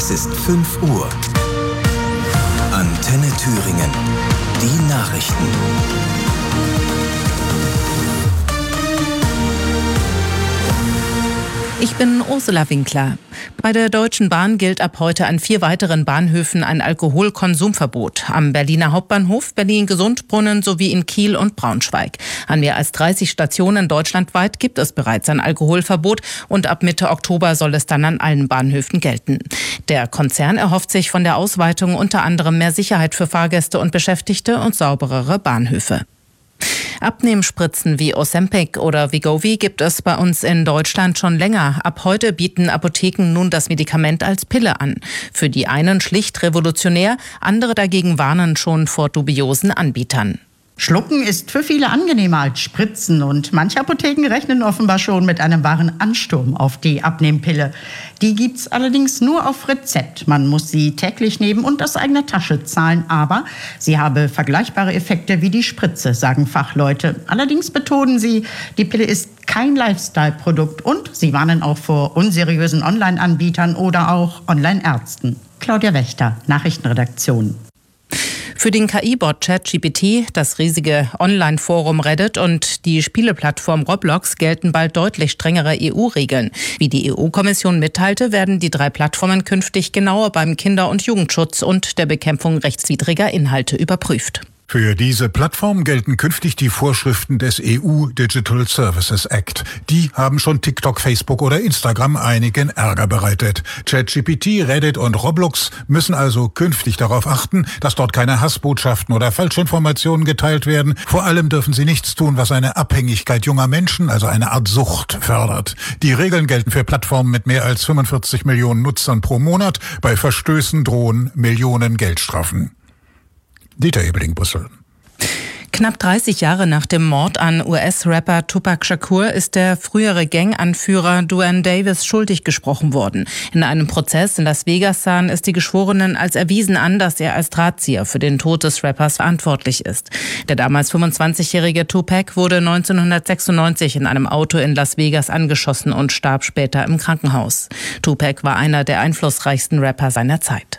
Es ist 5 Uhr. Antenne Thüringen. Die Nachrichten. Ich bin Ursula Winkler. Bei der Deutschen Bahn gilt ab heute an 4 weiteren Bahnhöfen ein Alkoholkonsumverbot. Am Berliner Hauptbahnhof, Berlin-Gesundbrunnen sowie in Kiel und Braunschweig. An mehr als 30 Stationen deutschlandweit gibt es bereits ein Alkoholverbot und ab Mitte Oktober soll es dann an allen Bahnhöfen gelten. Der Konzern erhofft sich von der Ausweitung unter anderem mehr Sicherheit für Fahrgäste und Beschäftigte und sauberere Bahnhöfe. Abnehmspritzen wie Ozempic oder Wegovy gibt es bei uns in Deutschland schon länger. Ab heute bieten Apotheken nun das Medikament als Pille an. Für die einen schlicht revolutionär, andere dagegen warnen schon vor dubiosen Anbietern. Schlucken ist für viele angenehmer als Spritzen und manche Apotheken rechnen offenbar schon mit einem wahren Ansturm auf die Abnehmpille. Die gibt's allerdings nur auf Rezept. Man muss sie täglich nehmen und aus eigener Tasche zahlen, aber sie habe vergleichbare Effekte wie die Spritze, sagen Fachleute. Allerdings betonen sie, die Pille ist kein Lifestyle-Produkt und sie warnen auch vor unseriösen Online-Anbietern oder auch Online-Ärzten. Claudia Wächter, Nachrichtenredaktion. Für den KI-Bot ChatGPT, das riesige Online-Forum Reddit und die Spieleplattform Roblox gelten bald deutlich strengere EU-Regeln. Wie die EU-Kommission mitteilte, werden die 3 Plattformen künftig genauer beim Kinder- und Jugendschutz und der Bekämpfung rechtswidriger Inhalte überprüft. Für diese Plattform gelten künftig die Vorschriften des EU Digital Services Act. Die haben schon TikTok, Facebook oder Instagram einigen Ärger bereitet. ChatGPT, Reddit und Roblox müssen also künftig darauf achten, dass dort keine Hassbotschaften oder Falschinformationen geteilt werden. Vor allem dürfen sie nichts tun, was eine Abhängigkeit junger Menschen, also eine Art Sucht, fördert. Die Regeln gelten für Plattformen mit mehr als 45 Millionen Nutzern pro Monat. Bei Verstößen drohen Millionen Geldstrafen. Dieter Ebeling, Brüssel. Knapp 30 Jahre nach dem Mord an US-Rapper Tupac Shakur ist der frühere Ganganführer Duane Davis schuldig gesprochen worden. In einem Prozess in Las Vegas sahen es die Geschworenen als erwiesen an, dass er als Drahtzieher für den Tod des Rappers verantwortlich ist. Der damals 25-jährige Tupac wurde 1996 in einem Auto in Las Vegas angeschossen und starb später im Krankenhaus. Tupac war einer der einflussreichsten Rapper seiner Zeit.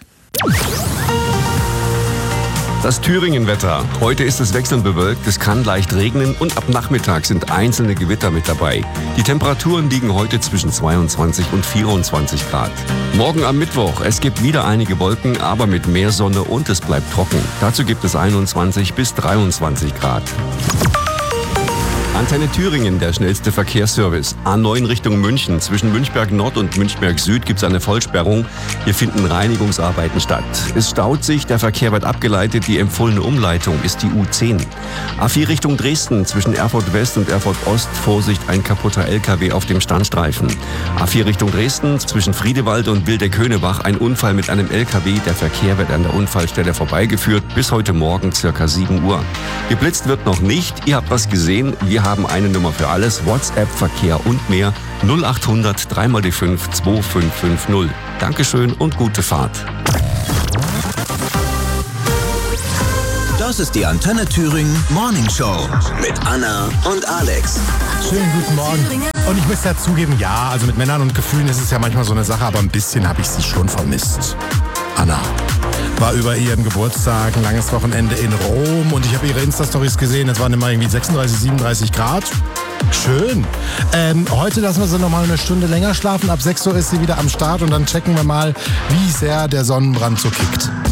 Das Thüringen-Wetter. Heute ist es wechselnd bewölkt, es kann leicht regnen und ab Nachmittag sind einzelne Gewitter mit dabei. Die Temperaturen liegen heute zwischen 22 und 24 Grad. Morgen am Mittwoch, es gibt wieder einige Wolken, aber mit mehr Sonne und es bleibt trocken. Dazu gibt es 21 bis 23 Grad. Antenne Thüringen, der schnellste Verkehrsservice. A9 Richtung München. Zwischen Münchberg Nord und Münchberg Süd gibt es eine Vollsperrung. Hier finden Reinigungsarbeiten statt. Es staut sich, der Verkehr wird abgeleitet. Die empfohlene Umleitung ist die U10. A4 Richtung Dresden. Zwischen Erfurt West und Erfurt Ost. Vorsicht, ein kaputter LKW auf dem Standstreifen. A4 Richtung Dresden. Zwischen Friedewald und Wildeck-Höhnebach ein Unfall mit einem LKW. Der Verkehr wird an der Unfallstelle vorbeigeführt. Bis heute Morgen ca. 7 Uhr. Geblitzt wird noch nicht. Ihr habt was gesehen. Wir haben eine Nummer für alles, WhatsApp, Verkehr und mehr, 0800 3 die 5 2550. Dankeschön und gute Fahrt. Das ist die Antenne Thüringen Morning Show mit Anna und Alex. Schönen guten Morgen. Und ich muss ja zugeben, ja, also mit Männern und Gefühlen ist es ja manchmal so eine Sache, aber ein bisschen habe ich sie schon vermisst. Anna war über ihren Geburtstag, ein langes Wochenende in Rom und ich habe ihre Insta-Stories gesehen, es waren immer irgendwie 36, 37 Grad. Schön. Heute lassen wir sie nochmal eine Stunde länger schlafen, ab 6 Uhr ist sie wieder am Start und dann checken wir mal, wie sehr der Sonnenbrand so kickt.